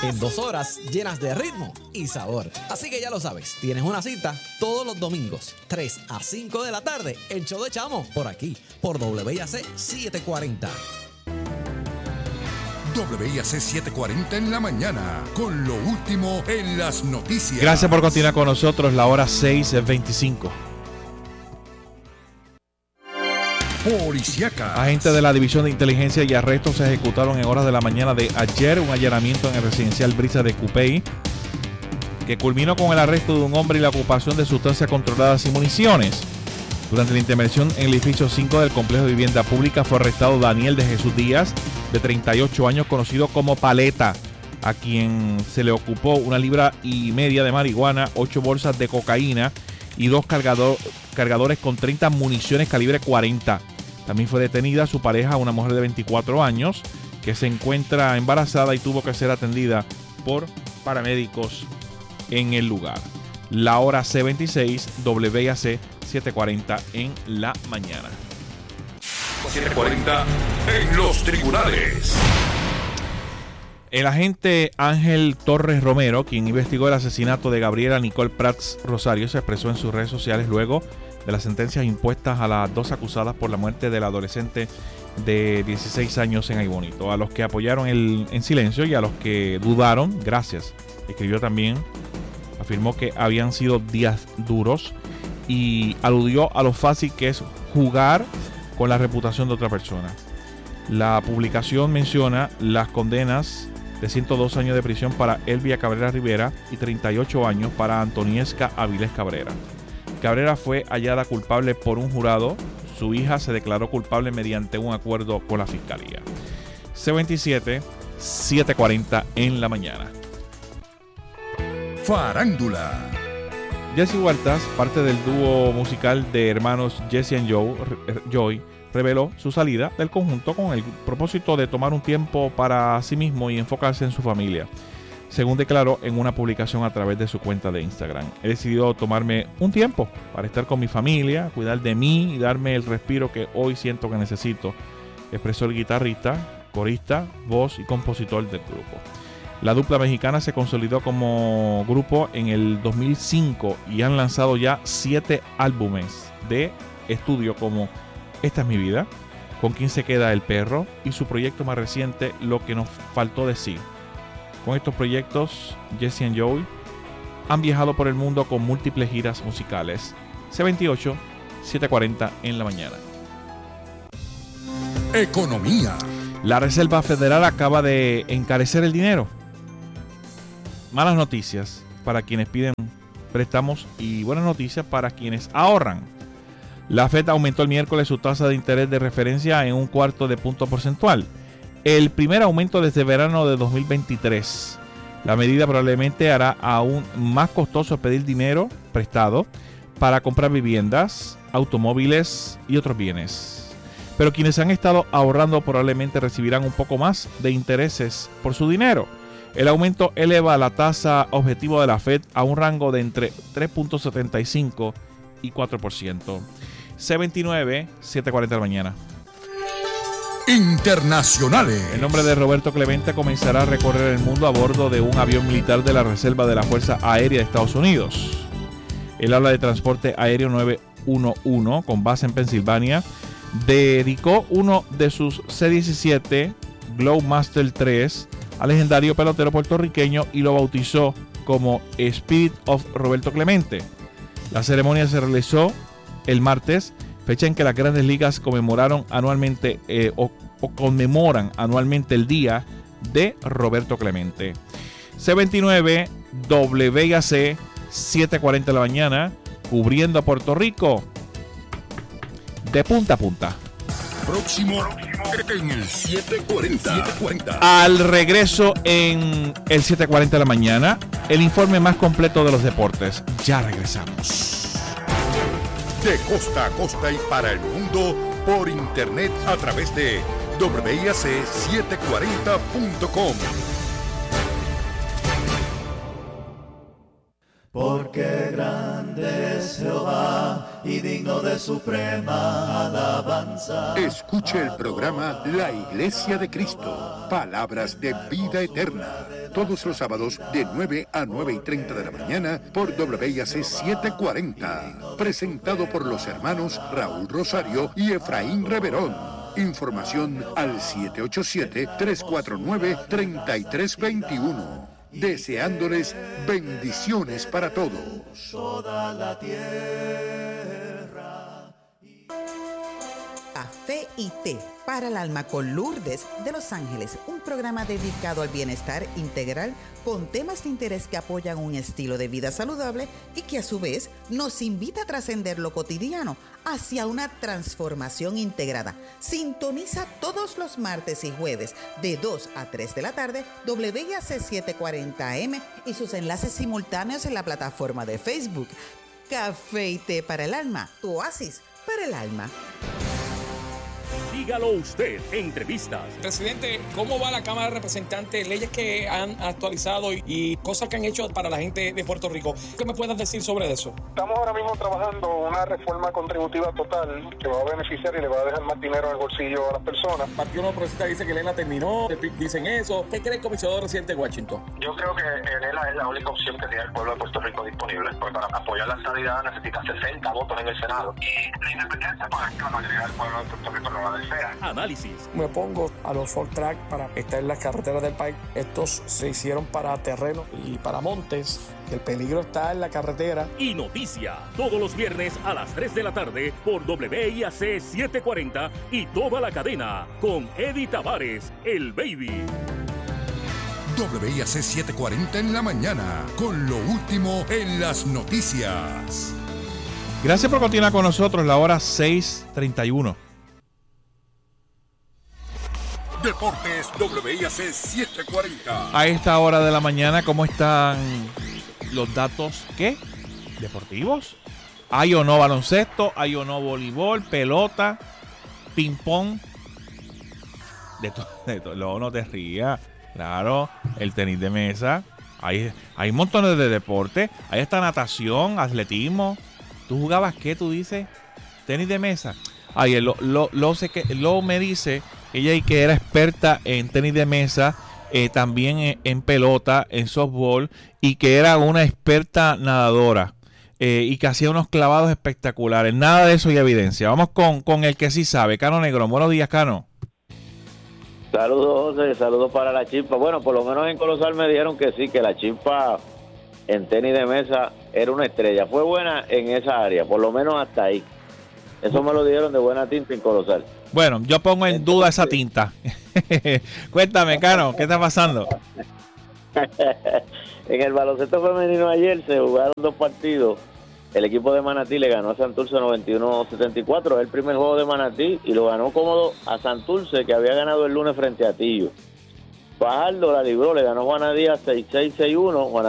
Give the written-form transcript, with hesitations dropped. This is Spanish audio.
en 2 horas llenas de ritmo y sabor. Así que ya lo sabes, tienes una cita todos los domingos, 3 a 5 de la tarde, el show de Chamo, por aquí, por WIAC 740. WIAC 740 en la mañana, con lo último en las noticias. Gracias por continuar con nosotros, la hora 6:25. Policíacas. Agentes de la División de Inteligencia y Arrestos ejecutaron en horas de la mañana de ayer un allanamiento en el residencial Brisa de Cupey, que culminó con el arresto de un hombre y la ocupación de sustancias controladas y municiones. Durante la intervención en el edificio 5 del complejo de vivienda pública fue arrestado Daniel de Jesús Díaz, de 38 años, conocido como Paleta, a quien se le ocupó 1,5 libras de marihuana, 8 bolsas de cocaína y 2 cargadores con 30 municiones calibre 40. También fue detenida su pareja, una mujer de 24 años, que se encuentra embarazada y tuvo que ser atendida por paramédicos en el lugar. La hora C26, WIAC 740 en la mañana. 740 en los tribunales. El agente Ángel Torres Romero, quien investigó el asesinato de Gabriela Nicole Prats Rosario, se expresó en sus redes sociales luego de las sentencias impuestas a las 2 acusadas por la muerte del adolescente de 16 años en Aybonito. A los que apoyaron en silencio y a los que dudaron, gracias. Escribió también, afirmó que habían sido días duros y aludió a lo fácil que es jugar con la reputación de otra persona. La publicación menciona las condenas de 102 años de prisión para Elvia Cabrera Rivera y 38 años para Antoniesca Avilés Cabrera. Cabrera fue hallada culpable por un jurado. Su hija se declaró culpable mediante un acuerdo con la fiscalía. C27, 740 en la mañana. Farándula. Jesse Huertas, parte del dúo musical de hermanos Jesse and Joy, reveló su salida del conjunto con el propósito de tomar un tiempo para sí mismo y enfocarse en su familia. Según declaró en una publicación a través de su cuenta de Instagram, he decidido tomarme un tiempo para estar con mi familia, cuidar de mí y darme el respiro que hoy siento que necesito, expresó el guitarrista, corista, voz y compositor del grupo. La dupla mexicana se consolidó como grupo en el 2005 y han lanzado ya 7 álbumes de estudio como Esta es mi vida, Con quién se queda el perro y su proyecto más reciente, Lo que nos faltó decir. Con estos proyectos, Jesse and Joey han viajado por el mundo con múltiples giras musicales. C28, 740 en la mañana. Economía. La Reserva Federal acaba de encarecer el dinero. Malas noticias para quienes piden préstamos y buenas noticias para quienes ahorran. La Fed aumentó el miércoles su tasa de interés de referencia en 1/4 punto porcentual, el primer aumento desde verano de 2023. La medida probablemente hará aún más costoso pedir dinero prestado para comprar viviendas, automóviles y otros bienes. Pero quienes han estado ahorrando probablemente recibirán un poco más de intereses por su dinero. El aumento eleva la tasa objetivo de la Fed a un rango de entre 3.75 y 4%. C29, 7:40 de la mañana. Internacionales. El nombre de Roberto Clemente comenzará a recorrer el mundo a bordo de un avión militar de la Reserva de la Fuerza Aérea de Estados Unidos. El ala de transporte aéreo 911, con base en Pensilvania, dedicó uno de sus C-17 Glowmaster 3 al legendario pelotero puertorriqueño y lo bautizó como Spirit of Roberto Clemente. La ceremonia se realizó el martes, fecha en que las Grandes Ligas conmemoraron anualmente conmemoran anualmente el día de Roberto Clemente. C29 WIAC 7:40 de la mañana, cubriendo a Puerto Rico de punta a punta. Próximo en el 740. Al regreso en el 7:40 de la mañana, el informe más completo de los deportes. Ya regresamos. De costa a costa y para el mundo por internet a través de WIAC740.com. Porque grande es Jehová y digno de suprema alabanza. Escuche el programa La Iglesia de Cristo, Palabras de Vida Eterna, todos los sábados de 9 a 9:30 de la mañana por WIAC 740, presentado por los hermanos Raúl Rosario y Efraín Reverón. Información al 787-349-3321. Deseándoles bendiciones para todos. Toda la tierra. Café y té para el alma con Lourdes de Los Ángeles, un programa dedicado al bienestar integral con temas de interés que apoyan un estilo de vida saludable y que a su vez nos invita a trascender lo cotidiano hacia una transformación integrada. Sintoniza todos los martes y jueves de 2 a 3 de la tarde WIAC 740 AM y sus enlaces simultáneos en la plataforma de Facebook. Café y té para el alma, tu oasis para el alma. Dígalo usted, entrevistas. Presidente, ¿cómo va la Cámara de Representantes? Leyes que han actualizado y cosas que han hecho para la gente de Puerto Rico. ¿Qué me puedes decir sobre eso? Estamos ahora mismo trabajando una reforma contributiva total que va a beneficiar y le va a dejar más dinero en el bolsillo a las personas. El Partido Nuevo Progresista dice que Lela terminó, dicen eso. ¿Qué cree el comisionado residente de Washington? Yo creo que Lela es la única opción que tiene el pueblo de Puerto Rico disponible, porque para apoyar la estadidad necesita 60 votos en el Senado. Y la independencia, pues es que la mayoría del pueblo de Puerto Rico no la desea. Análisis. Me opongo a los full track para estar en las carreteras del país. Estos se hicieron para terreno y para montes. El peligro está en la carretera. Y noticia, todos los viernes a las 3 de la tarde por WIAC 740 y toda la cadena con Eddie Tavares, el Baby. WIAC 740 en la mañana, con lo último en las noticias. Gracias por continuar con nosotros, la hora 6:31. Deportes WIAC 740. A esta hora de la mañana, ¿cómo están los datos? ¿Qué? ¿Deportivos? ¿Hay o no baloncesto? ¿Hay o no voleibol? ¿Pelota? ¿Ping-pong? De todo. No te rías. Claro, el tenis de mesa. Hay montones de deportes. Ahí está natación, atletismo. ¿Tú jugabas qué, tú dices? ¿Tenis de mesa? Ay, lo me dice ella y que era experta en tenis de mesa, también en pelota, en softball, y que era una experta nadadora, y que hacía unos clavados espectaculares. Nada de eso hay evidencia. Vamos con el que sí sabe, Cano Negrón. Buenos días, Cano. Saludos, José, saludos para la Chispa. Bueno, por lo menos en Colosal me dijeron que sí, que la Chispa en tenis de mesa era una estrella. Fue buena en esa área, por lo menos hasta ahí. Eso me lo dijeron de buena tinta en Colosal. Bueno, yo pongo en duda esa tinta. Cuéntame, Cano, ¿qué está pasando? En el baloncesto femenino ayer se jugaron 2 partidos. El equipo de Manatí le ganó a Santurce 91-74. Es el primer juego de Manatí y lo ganó cómodo a Santurce, que había ganado el lunes frente a Tillo. Fajardo la libró, le ganó Juana Díaz 6-6-6-1.